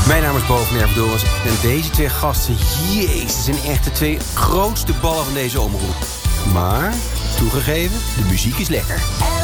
Mijn naam is Bo van Erfdoris en deze twee gasten, jezus, zijn echt de twee grootste ballen van deze omroep. Maar, toegegeven, de muziek is lekker.